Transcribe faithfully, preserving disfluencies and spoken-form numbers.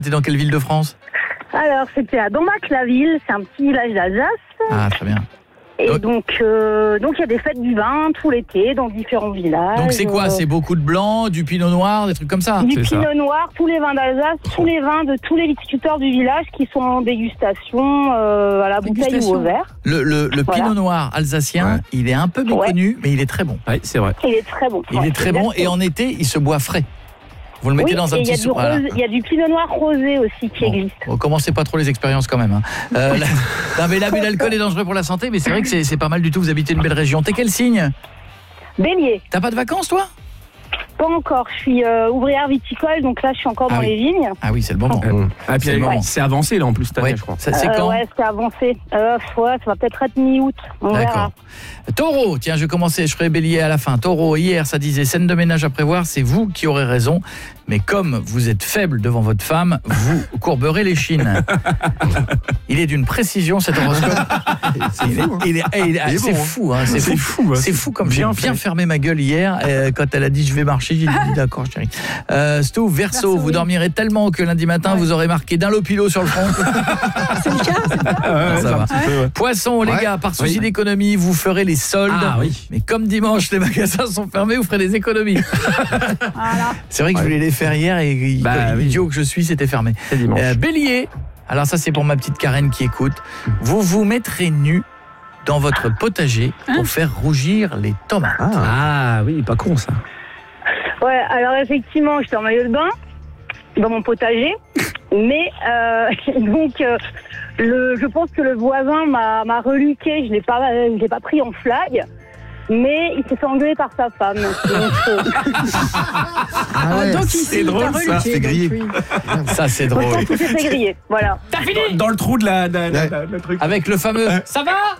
T'es dans quelle ville de France? Alors, c'était à Dombac-la-Ville, c'est un petit village d'Alsace. Ah, très bien. Et donc, euh, donc il y a des fêtes du vin tout l'été dans différents villages. Donc c'est quoi? euh, C'est beaucoup de blanc, du pinot noir, des trucs comme ça? Du C'est pinot ça. noir, tous les vins d'Alsace, tous les vins de tous les viticulteurs du village qui sont en dégustation euh, à la bouteille Dégustation. ou au verre. Le, le, le Voilà. pinot noir alsacien, Ouais. il est un peu méconnu, mais il est très bon. Oui, c'est vrai. Il est très bon. Il Ouais, est très bon et exactement. en été, il se boit frais. Vous le mettez Oui, dans un et il y a petit du sou- voilà. rosé- il y a du pinot noir rosé aussi qui Bon, existe. bon, commencez pas trop les expériences quand même. Hein. Euh, la- non, mais l'abus d'alcool est dangereux pour la santé, mais c'est vrai que c'est c'est pas mal du tout. Vous habitez une belle région. T'es quel signe? Bélier, T'as pas de vacances, toi? pas encore. Je suis euh, ouvrière viticole, donc là je suis encore Ah dans oui. les vignes. Ah oui, c'est le moment. Euh, Ah, puis C'est elle- bon. c'est avancé là en plus cette année, Ouais. je crois. Ça, c'est Euh, quand? Ouais, c'est avancé. Euh, ouais, ça va peut-être être mi-août. On verra. D'accord. Taureau, tiens, je vais commencer, je ferai bélier à la fin. Taureau, hier, ça disait scène de ménage à prévoir, c'est vous qui aurez raison. Mais comme vous êtes faible devant votre femme, vous courberez les chines. Il est d'une précision, cet horoscope. C'est Il est- fou, hein. il est- eh, il est- Il est C'est bon, hein. fou, hein, c'est C'est fou. fou, hein. C'est fou comme j'ai Bien bien fait. fermé ma gueule hier euh, quand elle a dit je vais marcher. J'ai dit d'accord, chérie. Euh, Sto, Verseau, Verseau, vous oui. dormirez tellement que lundi matin Ouais. vous aurez marqué d'un lopilo sur le front. C'est le cas, c'est ça. Ah, ouais, Ça c'est un va. petit peu, ouais. Poisson, les Ouais. gars, par souci Oui. d'économie, vous ferez les soldes. Ah oui. Mais comme dimanche, les magasins sont fermés, vous ferez des économies. Voilà. C'est vrai que je voulais les faire hier et Bah, comme oui. idiot que je suis, c'était fermé. C'est dimanche. Euh, Bélier, alors ça c'est pour ma petite Karen qui écoute. Vous vous mettrez nu dans votre potager pour faire rougir les tomates. Ah oui, pas con ça. Ouais, alors effectivement, j'étais en maillot de bain dans mon potager, mais euh, donc euh, le, je pense que le voisin m'a m'a reluqué, je l'ai pas, je l'ai pas pris en flag. Mais il s'est fait engueuler par sa femme. Donc, euh, Ah, ouais, donc, il c'est s'est drôle, reluqué, ça, donc, c'est grillé. oui. Ça c'est je drôle. pense qu'il s'est fait griller. Voilà. Dans le trou de la, la, la- la- le truc. Avec le fameux « ça va ?»